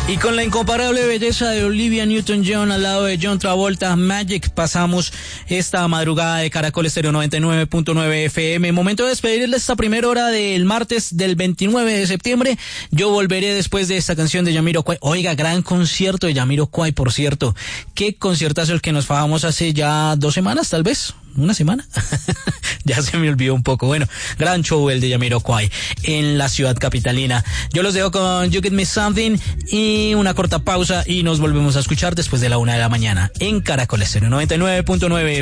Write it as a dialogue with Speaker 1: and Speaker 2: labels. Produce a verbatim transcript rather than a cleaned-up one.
Speaker 1: Y con la incomparable belleza de Olivia Newton-John al lado de John Travolta, Magic, pasamos esta madrugada de Caracol Estéreo noventa y nueve punto nueve F M. Momento de despedirles esta primera hora del martes del veintinueve de septiembre. Yo volveré después de esta canción de Jamiroquai. Oiga, gran concierto de Jamiroquai, por cierto. Qué conciertazo el que nos fajamos hace ya dos semanas, tal vez. ¿Una semana? Ya se me olvidó un poco. Bueno, gran show el de Jamiroquai en la ciudad capitalina. Yo los dejo con You Give Me Something y una corta pausa y nos volvemos a escuchar después de la una de la mañana en Caracol Estéreo noventa y nueve punto nueve.